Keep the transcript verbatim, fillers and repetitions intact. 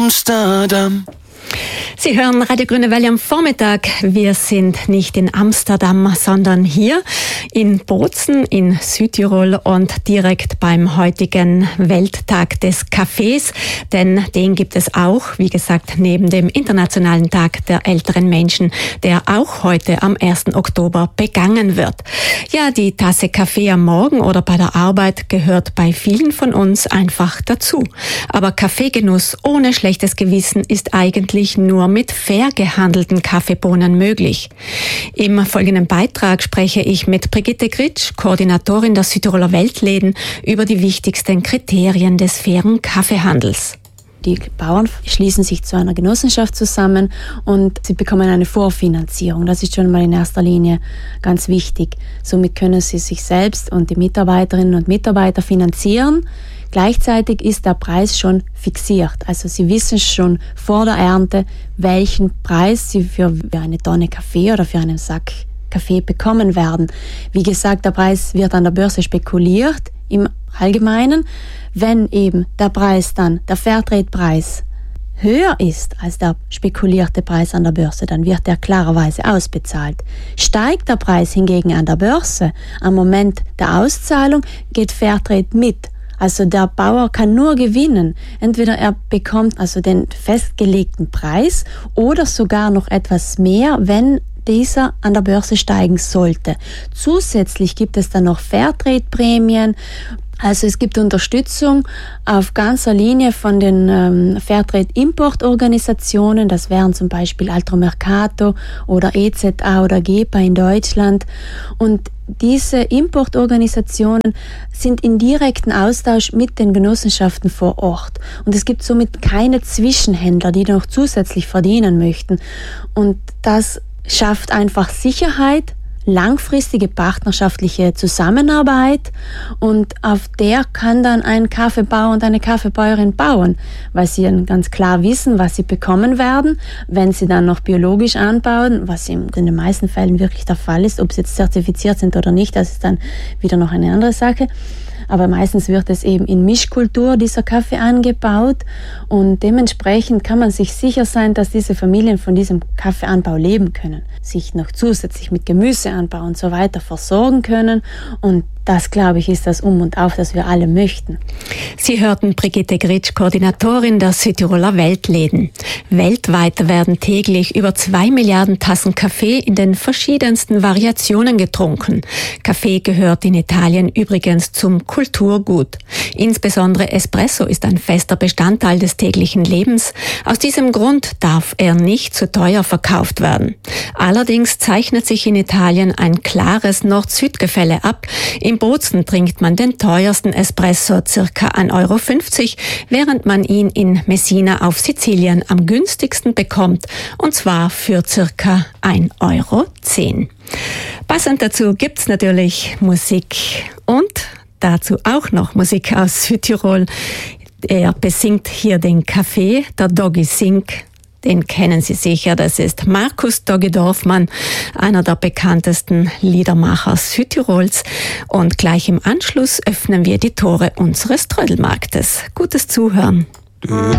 Amsterdam. Sie hören Radio Grüne Welle am Vormittag. Wir sind nicht in Amsterdam, sondern hier in Bozen in Südtirol und direkt beim heutigen Welttag des Kaffees. Denn den gibt es auch, wie gesagt, neben dem Internationalen Tag der älteren Menschen, der auch heute am ersten Oktober begangen wird. Ja, die Tasse Kaffee am Morgen oder bei der Arbeit gehört bei vielen von uns einfach dazu. Aber Kaffeegenuss ohne schlechtes Gewissen ist eigentlich nur mit fair gehandelten Kaffeebohnen möglich. Im folgenden Beitrag spreche ich mit Brigitte Gritsch, Koordinatorin der Südtiroler Weltläden, über die wichtigsten Kriterien des fairen Kaffeehandels. Die Bauern schließen sich zu einer Genossenschaft zusammen und sie bekommen eine Vorfinanzierung. Das ist schon mal in erster Linie ganz wichtig. Somit können sie sich selbst und die Mitarbeiterinnen und Mitarbeiter finanzieren. Gleichzeitig ist der Preis schon fixiert. Also sie wissen schon vor der Ernte, welchen Preis sie für eine Tonne Kaffee oder für einen Sack Kaffee bekommen werden. Wie gesagt, der Preis wird an der Börse spekuliert im Allgemeinen. Wenn eben der Preis dann, der Fairtrade-Preis, höher ist als der spekulierte Preis an der Börse, dann wird der klarerweise ausbezahlt. Steigt der Preis hingegen an der Börse, am Moment der Auszahlung geht Fairtrade mit. Also der Bauer kann nur gewinnen. Entweder er bekommt also den festgelegten Preis oder sogar noch etwas mehr, wenn dieser an der Börse steigen sollte. Zusätzlich gibt es dann noch Fairtrade-Prämien. Also es gibt Unterstützung auf ganzer Linie von den ähm, Fairtrade-Importorganisationen, das wären zum Beispiel Altromercato oder E Z A oder GEPA in Deutschland. Und diese Importorganisationen sind in direkten Austausch mit den Genossenschaften vor Ort. Und es gibt somit keine Zwischenhändler, die noch zusätzlich verdienen möchten. Und das schafft einfach Sicherheit, langfristige partnerschaftliche Zusammenarbeit und auf der kann dann ein Kaffeebauer und eine Kaffeebäuerin bauen, weil sie dann ganz klar wissen, was sie bekommen werden, wenn sie dann noch biologisch anbauen, was in den meisten Fällen wirklich der Fall ist. Ob sie jetzt zertifiziert sind oder nicht, das ist dann wieder noch eine andere Sache. Aber meistens wird es eben in Mischkultur dieser Kaffee angebaut und dementsprechend kann man sich sicher sein, dass diese Familien von diesem Kaffeeanbau leben können, sich noch zusätzlich mit Gemüseanbau und so weiter versorgen können und das, glaube ich, ist das Um und Auf, das wir alle möchten. Sie hörten Brigitte Gritsch, Koordinatorin der Südtiroler Weltläden. Weltweit werden täglich über zwei Milliarden Tassen Kaffee in den verschiedensten Variationen getrunken. Kaffee gehört in Italien übrigens zum Kulturgut. Insbesondere Espresso ist ein fester Bestandteil des täglichen Lebens. Aus diesem Grund darf er nicht zu teuer verkauft werden. Allerdings zeichnet sich in Italien ein klares Nord-Süd-Gefälle ab. In Bozen trinkt man den teuersten Espresso circa ein Euro fünfzig, während man ihn in Messina auf Sizilien am günstigsten bekommt, und zwar für circa ein Euro zehn. Passend dazu gibt's natürlich Musik und dazu auch noch Musik aus Südtirol. Er besingt hier den Kaffee, der Doggy Sing. Den kennen Sie sicher, das ist Markus Doggy Dorfmann, einer der bekanntesten Liedermacher Südtirols. Und gleich im Anschluss öffnen wir die Tore unseres Trödelmarktes. Gutes Zuhören.